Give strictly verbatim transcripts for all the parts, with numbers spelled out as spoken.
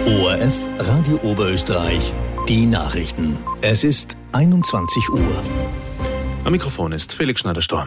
O R F Radio Oberösterreich, die Nachrichten. Es ist einundzwanzig Uhr. Am Mikrofon ist Felix Schneider-Storm.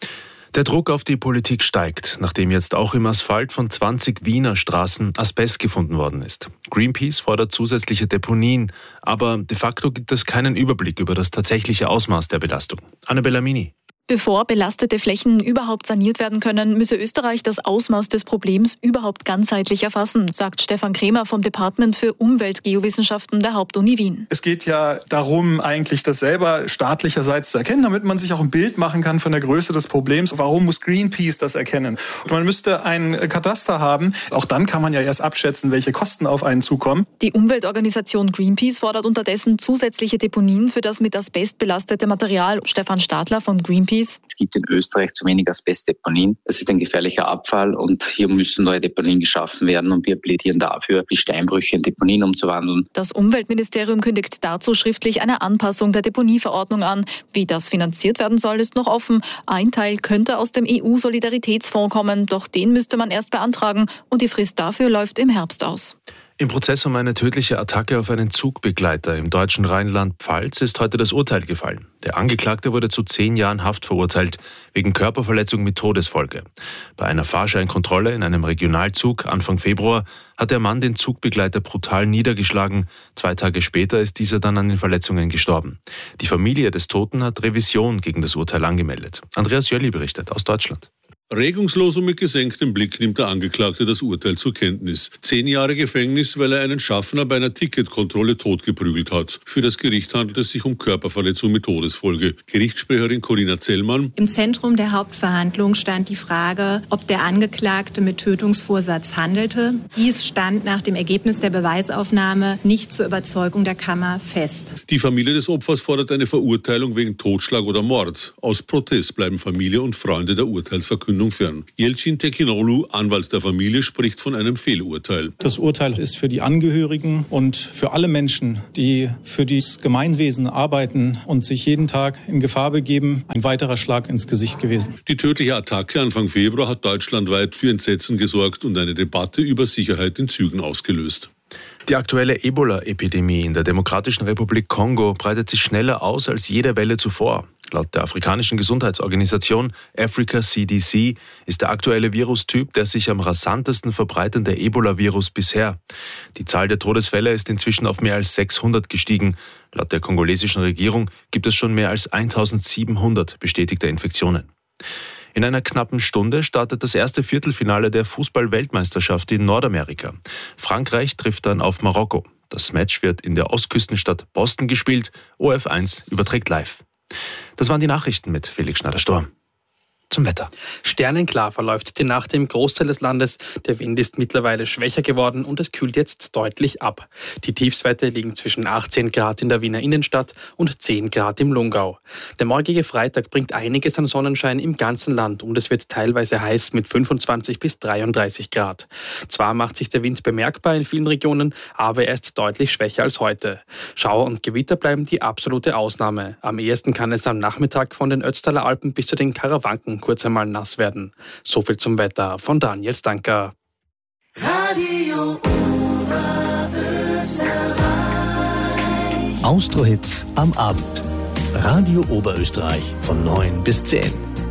Der Druck auf die Politik steigt, nachdem jetzt auch im Asphalt von zwanzig Wiener Straßen Asbest gefunden worden ist. Greenpeace fordert zusätzliche Deponien, aber de facto gibt es keinen Überblick über das tatsächliche Ausmaß der Belastung. Anne Bellamini. Bevor belastete Flächen überhaupt saniert werden können, müsse Österreich das Ausmaß des Problems überhaupt ganzheitlich erfassen, sagt Stefan Kremer vom Department für Umweltgeowissenschaften der Hauptuni Wien. Es geht ja darum, eigentlich das selber staatlicherseits zu erkennen, damit man sich auch ein Bild machen kann von der Größe des Problems. Warum muss Greenpeace das erkennen? Und man müsste ein Kataster haben. Auch dann kann man ja erst abschätzen, welche Kosten auf einen zukommen. Die Umweltorganisation Greenpeace fordert unterdessen zusätzliche Deponien für das mit Asbest belastete Material. Stefan Stadler von Greenpeace. Es gibt in Österreich zu wenig Asbestdeponien. Das ist ein gefährlicher Abfall und hier müssen neue Deponien geschaffen werden und wir plädieren dafür, die Steinbrüche in Deponien umzuwandeln. Das Umweltministerium kündigt dazu schriftlich eine Anpassung der Deponieverordnung an. Wie das finanziert werden soll, ist noch offen. Ein Teil könnte aus dem E U-Solidaritätsfonds kommen, doch den müsste man erst beantragen und die Frist dafür läuft im Herbst aus. Im Prozess um eine tödliche Attacke auf einen Zugbegleiter im deutschen Rheinland-Pfalz ist heute das Urteil gefallen. Der Angeklagte wurde zu zehn Jahren Haft verurteilt, wegen Körperverletzung mit Todesfolge. Bei einer Fahrscheinkontrolle in einem Regionalzug Anfang Februar hat der Mann den Zugbegleiter brutal niedergeschlagen. Zwei Tage später ist dieser dann an den Verletzungen gestorben. Die Familie des Toten hat Revision gegen das Urteil angemeldet. Andreas Jölli berichtet aus Deutschland. Regungslos und mit gesenktem Blick nimmt der Angeklagte das Urteil zur Kenntnis. Zehn Jahre Gefängnis, weil er einen Schaffner bei einer Ticketkontrolle totgeprügelt hat. Für das Gericht handelt es sich um Körperverletzung mit Todesfolge. Gerichtssprecherin Corinna Zellmann. Im Zentrum der Hauptverhandlung stand die Frage, ob der Angeklagte mit Tötungsvorsatz handelte. Dies stand nach dem Ergebnis der Beweisaufnahme nicht zur Überzeugung der Kammer fest. Die Familie des Opfers fordert eine Verurteilung wegen Totschlag oder Mord. Aus Protest bleiben Familie und Freunde der Urteilsverkündung fern. Yelcin Tekinolu, Anwalt der Familie, spricht von einem Fehlurteil. Das Urteil ist für die Angehörigen und für alle Menschen, die für das Gemeinwesen arbeiten und sich jeden Tag in Gefahr begeben, ein weiterer Schlag ins Gesicht gewesen. Die tödliche Attacke Anfang Februar hat deutschlandweit für Entsetzen gesorgt und eine Debatte über Sicherheit in Zügen ausgelöst. Die aktuelle Ebola-Epidemie in der Demokratischen Republik Kongo breitet sich schneller aus als jede Welle zuvor. Laut der afrikanischen Gesundheitsorganisation Africa C D C ist der aktuelle Virustyp der sich am rasantesten verbreitende Ebola-Virus bisher. Die Zahl der Todesfälle ist inzwischen auf mehr als sechshundert gestiegen. Laut der kongolesischen Regierung gibt es schon mehr als eintausendsiebenhundert bestätigte Infektionen. In einer knappen Stunde startet das erste Viertelfinale der Fußball-Weltmeisterschaft in Nordamerika. Frankreich trifft dann auf Marokko. Das Match wird in der Ostküstenstadt Boston gespielt. O R F eins überträgt live. Das waren die Nachrichten mit Felix Schneider-Storm. Zum Wetter. Sternenklar verläuft die Nacht im Großteil des Landes. Der Wind ist mittlerweile schwächer geworden und es kühlt jetzt deutlich ab. Die Tiefstwerte liegen zwischen achtzehn Grad in der Wiener Innenstadt und zehn Grad im Lungau. Der morgige Freitag bringt einiges an Sonnenschein im ganzen Land und es wird teilweise heiß mit fünfundzwanzig bis dreiunddreißig Grad. Zwar macht sich der Wind bemerkbar in vielen Regionen, aber er ist deutlich schwächer als heute. Schauer und Gewitter bleiben die absolute Ausnahme. Am ehesten kann es am Nachmittag von den Ötztaler Alpen bis zu den Karawanken kurz einmal nass werden. So viel zum Wetter von Daniel Stanker. Radio Oberösterreich. Austro-Hits am Abend. Radio Oberösterreich von neun bis zehn.